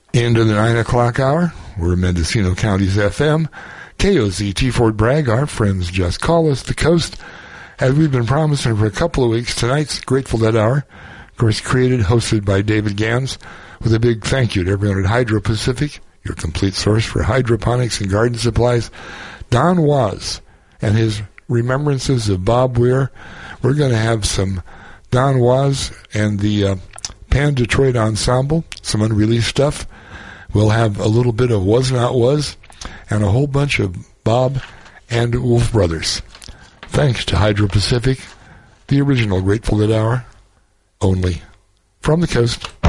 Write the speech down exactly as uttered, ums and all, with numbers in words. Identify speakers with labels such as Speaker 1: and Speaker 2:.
Speaker 1: Into the nine o'clock hour, we're Mendocino County's F M, K O Z T Fort Bragg. Our friends just call us the coast. As we've been promising for a couple of weeks, tonight's Grateful Dead Hour, of course, created, hosted by David Gans, with a big thank you to everyone at Hydro Pacific, your complete source for hydroponics and garden supplies. Don Was and his remembrances of Bob Weir. We're going to have some Don Was and the uh, Pan Detroit Ensemble, some unreleased stuff. We'll have a little bit of Was Not Was, and a whole bunch of Bob and Wolf Brothers. Thanks to Hydro Pacific, the original Grateful Dead Hour, only from the coast.